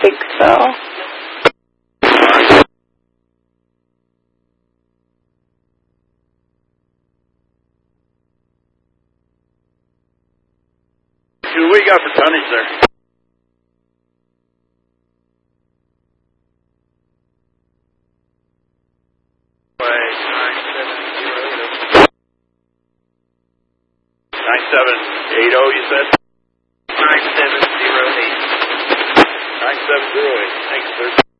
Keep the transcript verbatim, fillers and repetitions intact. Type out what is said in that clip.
think so. What do you got for tonnage there? nine seven eight zero, you said? nine seven zero eight. nine seven zero eight. Thanks, sir.